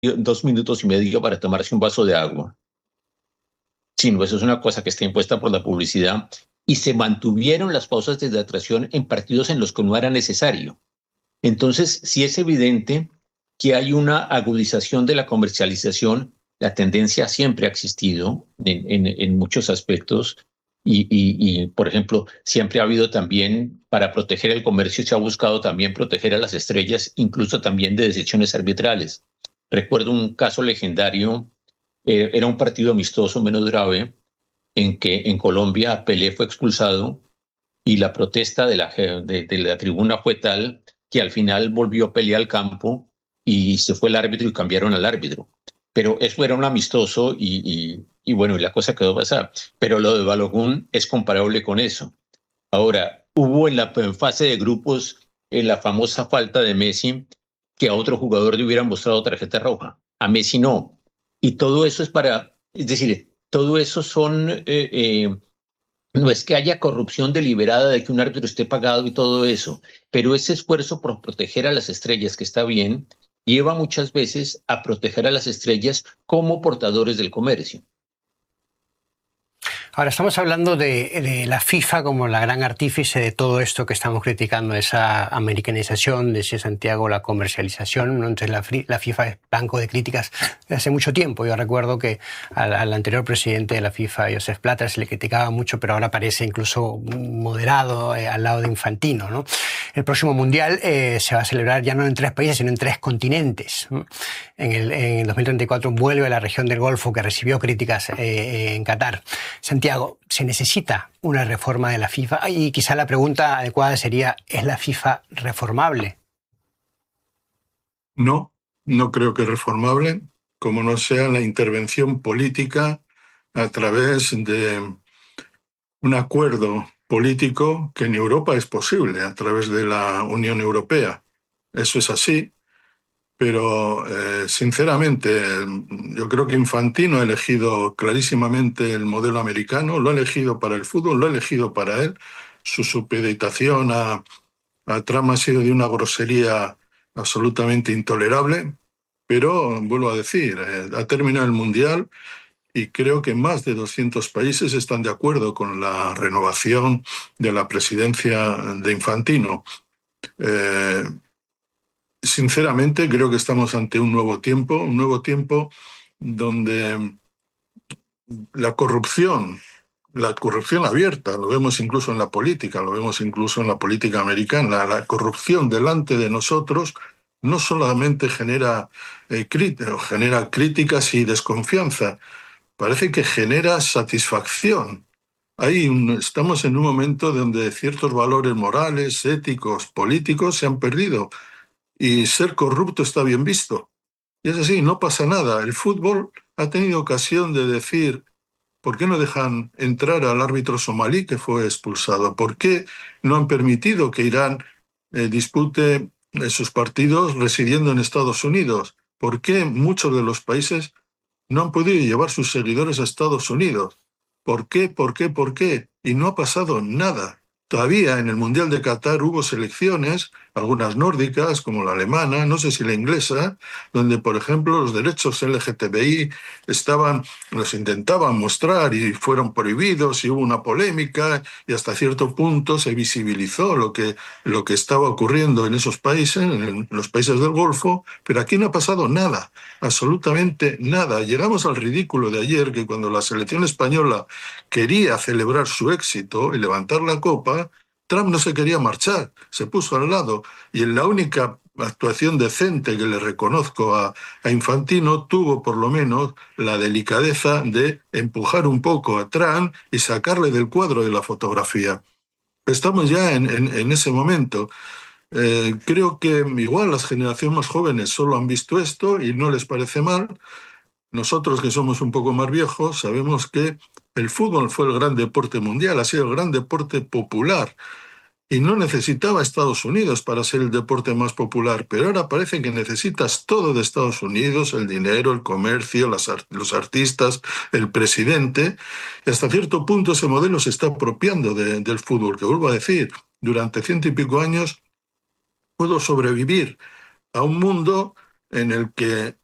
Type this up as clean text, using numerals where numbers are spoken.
2 minutos y medio para tomarse un vaso de agua. Sino eso es una cosa que está impuesta por la publicidad y se mantuvieron las pausas de hidratación en partidos en los que no era necesario. Entonces, sí es evidente que hay una agudización de la comercialización. La tendencia siempre ha existido en muchos aspectos por ejemplo, siempre ha habido también, para proteger el comercio, se ha buscado también proteger a las estrellas, incluso también de decisiones arbitrales. Recuerdo un caso legendario, era un partido amistoso menos grave, en que en Colombia Pelé fue expulsado y la protesta de la tribuna fue tal que al final volvió Pelé al campo y se fue el árbitro y cambiaron al árbitro. Pero eso era un amistoso y bueno, y la cosa quedó pasada. Pero lo de Balogun es comparable con eso. Ahora, hubo en la fase de grupos la famosa falta de Messi, que a otro jugador le hubieran mostrado tarjeta roja. A Messi no. Y todo eso es es decir, todo eso no es que haya corrupción deliberada de que un árbitro esté pagado y todo eso, pero ese esfuerzo por proteger a las estrellas, que está bien, lleva muchas veces a proteger a las estrellas como portadores del comercio. Ahora estamos hablando de la FIFA como la gran artífice de todo esto que estamos criticando, esa americanización, decía Santiago, la comercialización, ¿no? Entonces la FIFA es blanco de críticas desde hace mucho tiempo. Yo recuerdo que al anterior presidente de la FIFA, Joseph Blatter, se le criticaba mucho, pero ahora parece incluso moderado al lado de Infantino, ¿no? El próximo Mundial se va a celebrar ya no en 3 países, sino en 3 continentes. En 2034 vuelve a la región del Golfo, que recibió críticas en Qatar. Santiago, ¿se necesita una reforma de la FIFA? Y quizá la pregunta adecuada sería, ¿es la FIFA reformable? No, no creo que reformable, como no sea la intervención política a través de un acuerdo político que en Europa es posible, a través de la Unión Europea. Eso es así, pero sinceramente yo creo que Infantino ha elegido clarísimamente el modelo americano, lo ha elegido para el fútbol, lo ha elegido para él. Su supeditación a Trump ha sido de una grosería absolutamente intolerable, pero vuelvo a decir, ha terminado el Mundial y creo que más de 200 países están de acuerdo con la renovación de la presidencia de Infantino. Sinceramente, creo que estamos ante un nuevo tiempo donde la corrupción abierta, lo vemos incluso en la política, lo vemos incluso en la política americana, la corrupción delante de nosotros no solamente genera críticas y desconfianza, parece que genera satisfacción. Estamos en un momento donde ciertos valores morales, éticos, políticos se han perdido y ser corrupto está bien visto. Y es así, no pasa nada. El fútbol ha tenido ocasión de decir: ¿por qué no dejan entrar al árbitro somalí que fue expulsado? ¿Por qué no han permitido que Irán dispute sus partidos residiendo en Estados Unidos? ¿Por qué muchos de los países no han podido llevar sus seguidores a Estados Unidos? ¿Por qué? ¿Por qué? ¿Por qué? Y no ha pasado nada. Todavía en el Mundial de Qatar hubo selecciones, algunas nórdicas, como la alemana, no sé si la inglesa, donde, por ejemplo, los derechos LGTBI los intentaban mostrar y fueron prohibidos y hubo una polémica y hasta cierto punto se visibilizó lo que estaba ocurriendo en esos países, en los países del Golfo, pero aquí no ha pasado nada, absolutamente nada. Llegamos al ridículo de ayer, que cuando la selección española quería celebrar su éxito y levantar la copa, Trump no se quería marchar, se puso al lado, y en la única actuación decente que le reconozco a Infantino, tuvo por lo menos la delicadeza de empujar un poco a Trump y sacarle del cuadro de la fotografía. Estamos ya en ese momento. Creo que igual las generaciones más jóvenes solo han visto esto y no les parece mal. Nosotros, que somos un poco más viejos, sabemos que el fútbol fue el gran deporte mundial, ha sido el gran deporte popular y no necesitaba Estados Unidos para ser el deporte más popular, pero ahora parece que necesitas todo de Estados Unidos: el dinero, el comercio, los artistas, el presidente. Y hasta cierto punto ese modelo se está apropiando del fútbol, que vuelvo a decir, durante 100 y pico años pudo sobrevivir a un mundo en el que